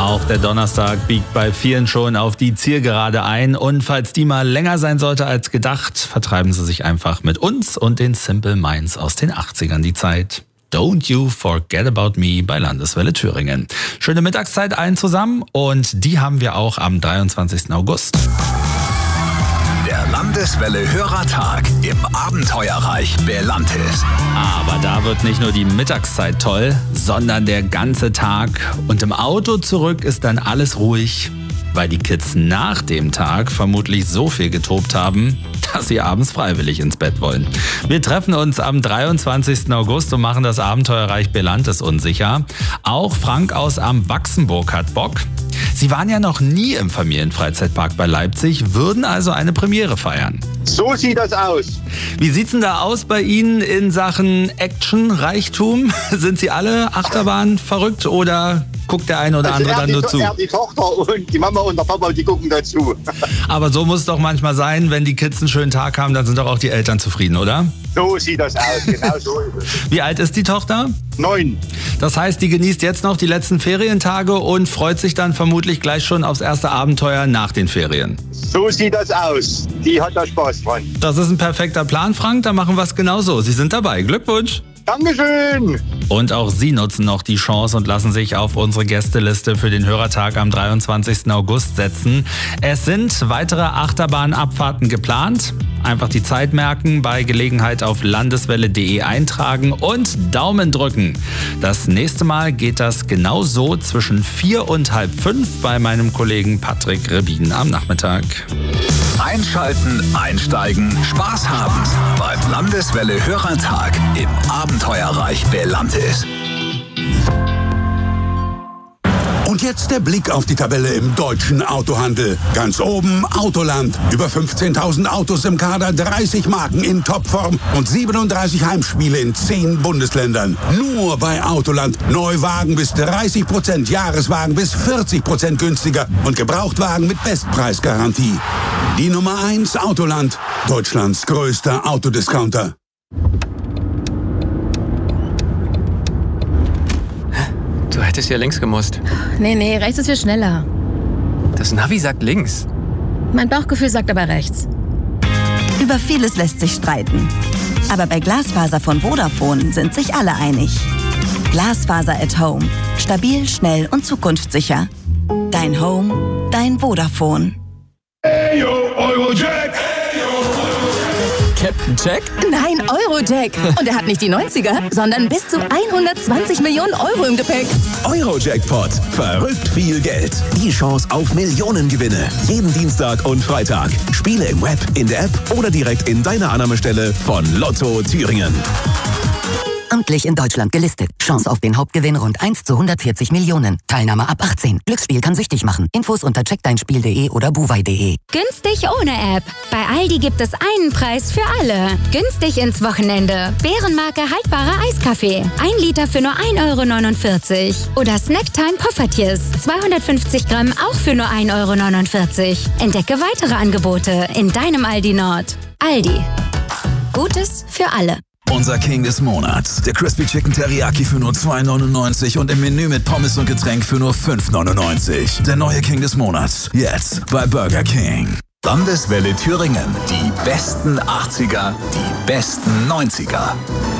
Auch der Donnerstag biegt bei vielen schon auf die Zielgerade ein. Und falls die mal länger sein sollte als gedacht, vertreiben Sie sich einfach mit uns und den Simple Minds aus den 80ern die Zeit. Don't You Forget About Me bei Landeswelle Thüringen. Schöne Mittagszeit allen zusammen und die haben wir auch am 23. August. Der Landeswelle Hörertag im Abenteuerreich Belantis. Aber da wird nicht nur die Mittagszeit toll, sondern der ganze Tag. Und im Auto zurück ist dann alles ruhig, weil die Kids nach dem Tag vermutlich so viel getobt haben, dass sie abends freiwillig ins Bett wollen. Wir treffen uns am 23. August und machen das Abenteuerreich Belantis unsicher. Auch Frank aus Am Wachsenburg hat Bock. Sie waren ja noch nie im Familienfreizeitpark bei Leipzig, würden also eine Premiere feiern. So sieht das aus. Wie sieht's denn da aus bei Ihnen in Sachen Action-Reichtum? Sind Sie alle Achterbahn verrückt oder guckt der eine oder andere dann nur zu? Die Tochter und die Mama und der Papa, die gucken dazu. Aber so muss es doch manchmal sein, wenn die Kids einen schönen Tag haben, dann sind doch auch die Eltern zufrieden, oder? So sieht das aus, genau so ist es. Wie alt ist die Tochter? 9. Das heißt, die genießt jetzt noch die letzten Ferientage und freut sich dann vermutlich gleich schon aufs erste Abenteuer nach den Ferien. So sieht das aus. Die hat da Spaß dran. Das ist ein perfekter Plan, Frank. Dann machen wir es genauso. Sie sind dabei. Glückwunsch! Dankeschön! Und auch Sie nutzen noch die Chance und lassen sich auf unsere Gästeliste für den Hörertag am 23. August setzen. Es sind weitere Achterbahnabfahrten geplant. Einfach die Zeit merken, bei Gelegenheit auf landeswelle.de eintragen und Daumen drücken. Das nächste Mal geht das genau so zwischen 4 und halb 5 bei meinem Kollegen Patrick Rebin am Nachmittag. Einschalten, einsteigen, Spaß haben beim Landeswelle Hörertag im Abenteuerreich Belantis. Und jetzt der Blick auf die Tabelle im deutschen Autohandel. Ganz oben Autoland. Über 15.000 Autos im Kader, 30 Marken in Topform und 37 Heimspiele in 10 Bundesländern. Nur bei Autoland. Neuwagen bis 30%, Jahreswagen bis 40% günstiger und Gebrauchtwagen mit Bestpreisgarantie. Die Nummer 1 Autoland. Deutschlands größter Autodiscounter. Du hättest ja links gemusst. Nee, rechts ist viel schneller. Das Navi sagt links. Mein Bauchgefühl sagt aber rechts. Über vieles lässt sich streiten. Aber bei Glasfaser von Vodafone sind sich alle einig. Glasfaser at Home. Stabil, schnell und zukunftssicher. Dein Home, dein Vodafone. Hey yo, Eurojack! Captain Jack? Nein, Eurojack. Und er hat nicht die 90er, sondern bis zu 120 Millionen Euro im Gepäck. Eurojackpot. Verrückt viel Geld. Die Chance auf Millionengewinne. Jeden Dienstag und Freitag. Spiele im Web, in der App oder direkt in deiner Annahmestelle von Lotto Thüringen. Amtlich in Deutschland gelistet. Chance auf den Hauptgewinn rund 1 zu 140 Millionen. Teilnahme ab 18. Glücksspiel kann süchtig machen. Infos unter checkdeinspiel.de oder buwei.de. Günstig ohne App. Bei Aldi gibt es einen Preis für alle. Günstig ins Wochenende. Bärenmarke haltbarer Eiskaffee. 1 Liter für nur 1,49 €. Oder Snacktime Poffertjes. 250 Gramm auch für nur 1,49 €. Entdecke weitere Angebote in deinem Aldi Nord. Aldi. Gutes für alle. Unser King des Monats. Der Crispy Chicken Teriyaki für nur 2,99 und im Menü mit Pommes und Getränk für nur 5,99. Der neue King des Monats. Jetzt bei Burger King. Landeswelle Thüringen. Die besten 80er, die besten 90er.